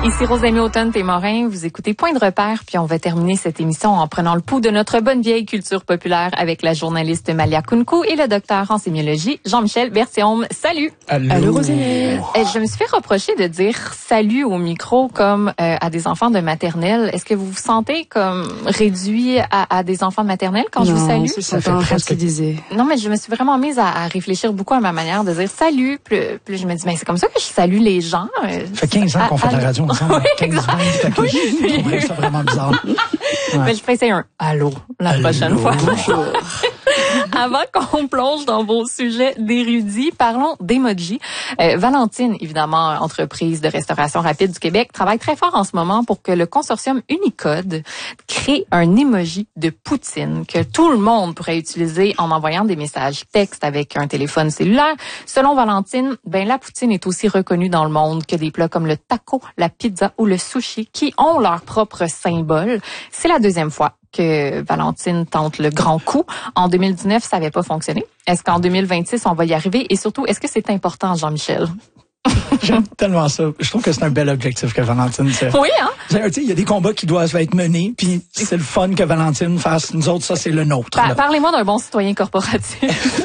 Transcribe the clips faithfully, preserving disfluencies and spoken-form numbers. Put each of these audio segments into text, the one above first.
Ici Rosémie Automne-Témorin, vous écoutez Point de repère, puis on va terminer cette émission en prenant le pouls de notre bonne vieille culture populaire avec la journaliste Malia Kounkou et le docteur en sémiologie Jean-Michel Berthiaume. Salut! Allô, Allô Rosémie! Je me suis fait reprocher de dire salut au micro comme euh, à des enfants de maternelle. Est-ce que vous vous sentez comme réduit à, à des enfants de maternelle quand non, je vous salue? Ça, ça fait presque disais. Non, mais je me suis vraiment mise à, à réfléchir beaucoup à ma manière de dire salut. Puis, puis je me dis, mais c'est comme ça que je salue les gens. Ça fait quinze ans qu'on fait de la radio ensemble. Oui, quinze vingt, oui. Je trouverais ça vraiment bizarre. Ouais. Mais je ferai essayer un allô la allô. prochaine fois. Bonjour. Avant qu'on plonge dans vos sujets d'érudits, parlons d'emoji. Euh, Valentine, évidemment, entreprise de restauration rapide du Québec, travaille très fort en ce moment pour que le consortium Unicode crée un emoji de poutine que tout le monde pourrait utiliser en envoyant des messages textes avec un téléphone cellulaire. Selon Valentine, ben la poutine est aussi reconnue dans le monde que des plats comme le taco, la pizza ou le sushi qui ont leur propre symbole. C'est la deuxième fois que Valentine tente le grand coup. En deux mille dix-neuf, ça n'avait pas fonctionné. Est-ce qu'en deux mille vingt-six, on va y arriver? Et surtout, est-ce que c'est important, Jean-Michel? J'aime tellement ça. Je trouve que c'est un bel objectif que Valentine fait. Oui, hein? Il y a des combats qui doivent être menés, puis c'est le fun que Valentine fasse. Nous autres, ça, c'est le nôtre. Pa- parlez-moi d'un bon citoyen corporatif.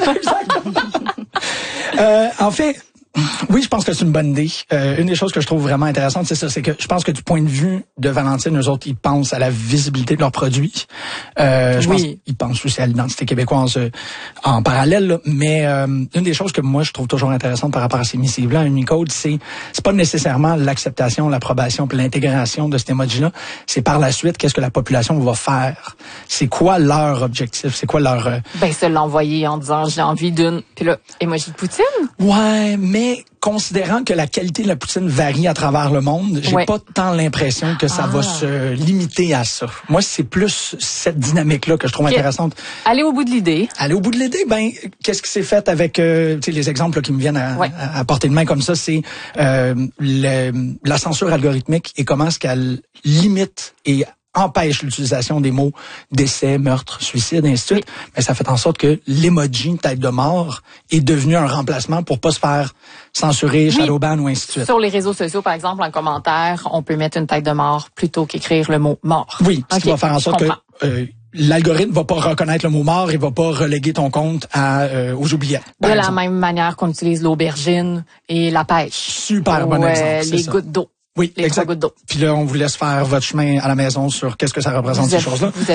euh, en fait... Oui, je pense que c'est une bonne idée. Euh, une des choses que je trouve vraiment intéressante, c'est ça, c'est que je pense que du point de vue de Valentine, eux autres, ils pensent à la visibilité de leurs produits. Euh, je oui. pense qu'ils pensent aussi à l'identité québécoise euh, en parallèle. Là. Mais euh, une des choses que moi, je trouve toujours intéressante par rapport à ces missives-là, à Unicode, c'est c'est pas nécessairement l'acceptation, l'approbation puis l'intégration de cet emoji-là. C'est par la suite, qu'est-ce que la population va faire? C'est quoi leur objectif? C'est quoi leur... Euh... Ben, se l'envoyer en disant, j'ai envie d'une... Puis là, emoji de poutine? Ouais, mais Mais considérant que la qualité de la poutine varie à travers le monde, j'ai ouais. pas tant l'impression que ça ah. va se limiter à ça. Moi, c'est plus cette dynamique-là que je trouve okay. intéressante. Aller au bout de l'idée. Aller au bout de l'idée, ben, qu'est-ce qui s'est fait avec euh, tu sais, les exemples là, qui me viennent à, ouais. à, à portée de main comme ça, c'est euh, le, la censure algorithmique et comment est-ce qu'elle limite et empêche l'utilisation des mots décès, meurtre, suicide, ainsi de suite. Oui. Mais ça fait en sorte que l'emoji tête de mort est devenu un remplacement pour pas se faire censurer, oui. shadowban ou ainsi de suite. Sur les réseaux sociaux, par exemple, en commentaire, on peut mettre une tête de mort plutôt qu'écrire le mot mort. Oui, ce okay. qui va faire en sorte que euh, l'algorithme va pas reconnaître le mot mort et va pas reléguer ton compte à euh, aux oubliettes. De la exemple. Même manière qu'on utilise l'aubergine et la pêche. Super bon ou, exemple. Euh, les ça. gouttes d'eau. Oui, les exact. gouttes d'eau. Puis là, on vous laisse faire votre chemin à la maison sur qu'est-ce que ça représente, vous ces êtes, choses-là.